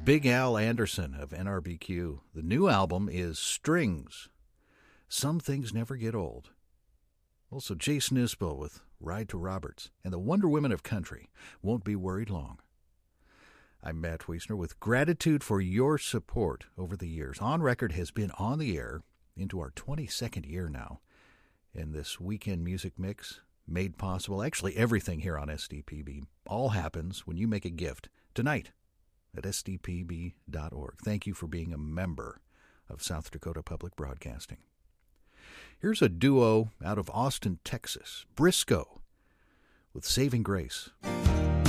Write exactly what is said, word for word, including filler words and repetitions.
Big Al Anderson of N R B Q. The new album is Strings. Some Things Never Get Old. Also, Jason Isbell with Ride to Roberts. And the Wonder Women of Country, Won't Be Worried Long. I'm Matt Wiesner with gratitude for your support over the years. On Record has been on the air into our twenty-second year now. And this weekend music mix made possible, actually everything here on S D P B, all happens when you make a gift tonight at S D P B dot org. Thank you for being a member of South Dakota Public Broadcasting. Here's a duo out of Austin, Texas, Briscoe, with Saving Grace.